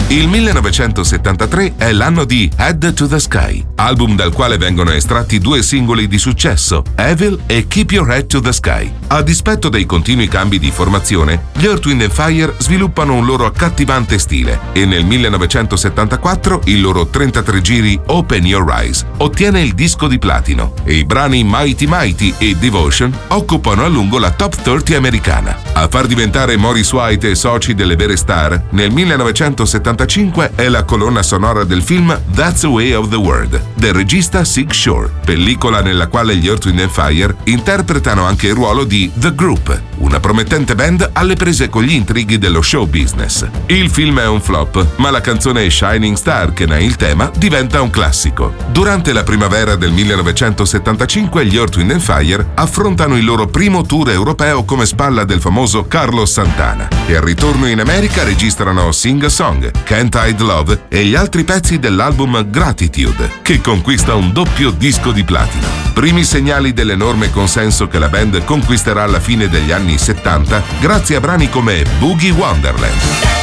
Il 1973 è l'anno di Head to the Sky, album dal quale vengono estratti 2 singoli di successo, Evil e Keep Your Head to the Sky. A dispetto dei continui cambi di formazione, gli Earth, Wind & Fire sviluppano un loro accattivante stile e nel 1974 il loro 33 giri Open Your Eyes ottiene il disco di platino e i brani Mighty Mighty e Devotion occupano a lungo la top 30 americana. A far diventare Maurice White e soci delle vere star, nel 1975 è la colonna sonora del film That's the Way of the World, del regista Sig Shore, pellicola nella quale gli Earth, Wind & Fire interpretano anche il ruolo di The Group, una promettente band alle prese con gli intrighi dello show business. Il film è un flop, ma la canzone Shining Star, che ne è il tema, diventa un classico. Durante la primavera del 1975 gli Earth, Wind & Fire affrontano il loro primo tour europeo come spalla del famoso Carlos Santana e al ritorno in America registrano Sing a Song, Can't Hide Love e gli altri pezzi dell'album Gratitude, che conquista un doppio disco di platino. Primi segnali dell'enorme consenso che la band conquisterà alla fine degli anni 70 grazie a brani come Boogie Wonderland.